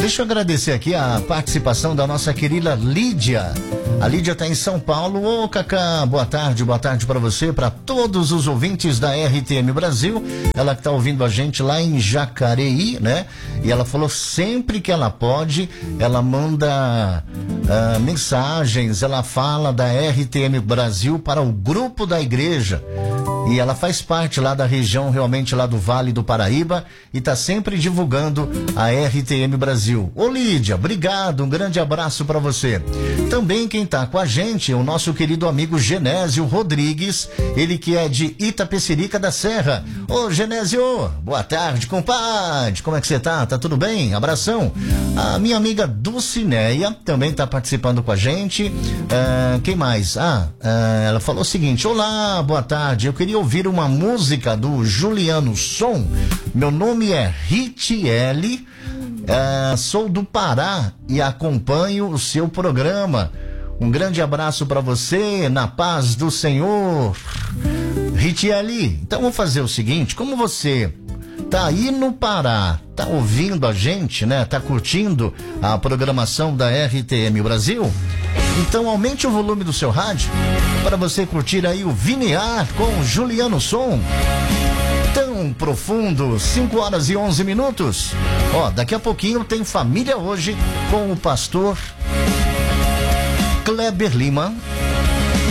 Deixa eu agradecer aqui a participação da nossa querida Lídia. A Lídia está em São Paulo. Ô, Cacá, boa tarde para você, para todos os ouvintes da RTM Brasil. Ela que está ouvindo a gente lá em Jacareí, né? E ela falou sempre que ela pode, ela manda mensagens, ela fala da RTM Brasil para o grupo da igreja. E ela faz parte lá da região, realmente lá do Vale do Paraíba, e está sempre divulgando a RTM Brasil. Ô Lídia, obrigado, um grande abraço para você. Também quem está com a gente é o nosso querido amigo Genésio Rodrigues, ele que é de Itapecerica da Serra. Ô Genésio, boa tarde, compadre, como é que você tá? Tá tudo bem? Abração. A minha amiga Dulcineia também está participando com a gente. Quem mais? Ela falou o seguinte: olá, boa tarde, eu queria ouvir uma música do Juliano Som. Meu nome é Ritiele, sou do Pará e acompanho o seu programa. Um grande abraço para você, na paz do Senhor. Ritiele, então vamos fazer o seguinte: como você tá aí no Pará, tá ouvindo a gente, né? Tá curtindo a programação da RTM Brasil? Então aumente o volume do seu rádio para você curtir aí o Vinear com Juliano Som. Tão profundo, 5h11. Daqui a pouquinho tem Família Hoje com o pastor Kleber Lima.